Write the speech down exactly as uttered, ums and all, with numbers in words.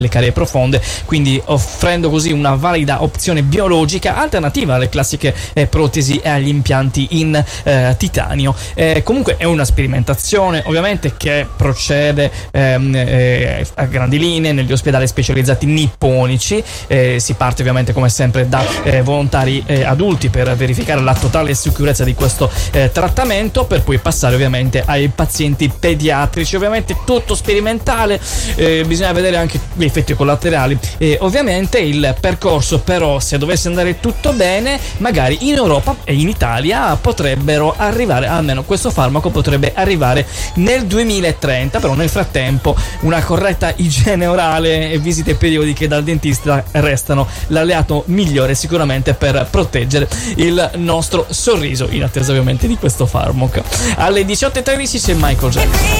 le carie profonde, quindi offrendo così una valida opzione biologica alternativa alle classiche eh, protesi e agli impianti in eh, titanio. Eh, comunque è una sperimentazione ovviamente che procede ehm, eh, a grandi linee negli ospedali specializzati nipponici. Eh, si parte ovviamente come sempre da eh, volontari eh, adulti per verificare la totale sicurezza di questo eh, trattamento, per poi passare ovviamente ai pazienti pediatrici. Ovviamente tutto sperimentale, eh, bisogna vedere anche gli effetti collaterali e ovviamente il percorso, però se dovesse andare tutto bene magari in Europa e in Italia potrebbero arrivare, almeno questo farmaco potrebbe arrivare nel duemilatrenta, però nel frattempo una corretta igiene orale e visite periodiche dal dentista restano l'alleato migliore sicuramente per proteggere il nostro sorriso, in attesa ovviamente di questo farmaco. Alle diciotto e tredici c'è Michael Jackson.